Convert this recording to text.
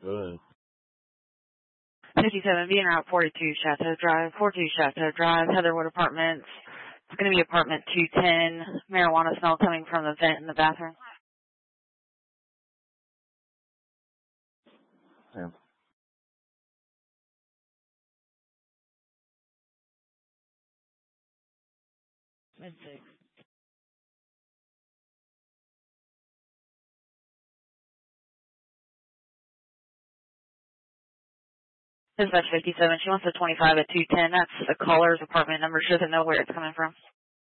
Go ahead. 57 being Route 42 Chateau Drive, 42 Chateau Drive, Heatherwood Apartments. It's going to be apartment 210. Marijuana smell coming from the vent in the bathroom. Yeah. Mid-6. Dispatch 57. She wants a 25 at 210. That's the caller's apartment number. She doesn't know where it's coming from.